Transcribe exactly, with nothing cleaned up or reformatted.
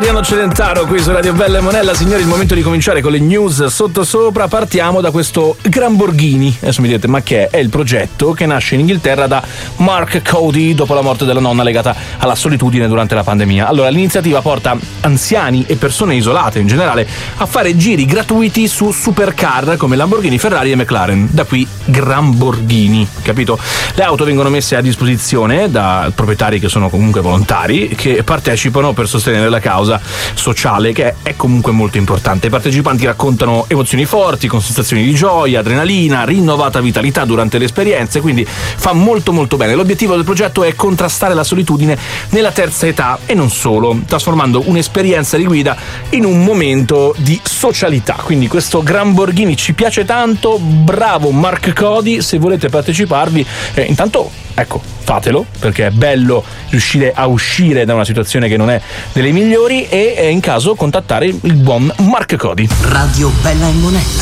Adriano Celentano qui su Radio Bella e Monella. Signori, il momento di cominciare con le news sottosopra. Partiamo da questo Gramborghini. Adesso mi direte, ma che è? È il progetto che nasce in Inghilterra da Mark Cody dopo la morte della nonna legata alla solitudine durante la pandemia. Allora, l'iniziativa porta anziani e persone isolate in generale a fare giri gratuiti su supercar come Lamborghini, Ferrari e McLaren. Da qui Gramborghini, capito? Le auto vengono messe a disposizione da proprietari che sono comunque volontari, che partecipano per sostenere la causa sociale, che è comunque molto importante. I partecipanti raccontano emozioni forti, con sensazioni di gioia, adrenalina, rinnovata vitalità durante le esperienze, quindi fa molto molto bene. L'obiettivo del progetto è contrastare la solitudine nella terza età e non solo, trasformando un'esperienza di guida in un momento di socialità. Quindi questo Gramborghini ci piace tanto, bravo Mark Cody. Se volete parteciparvi, eh, intanto ecco, fatelo, perché è bello riuscire a uscire da una situazione che non è delle migliori, e in caso contattare il buon Mark Cody. Radio Bella e Monella.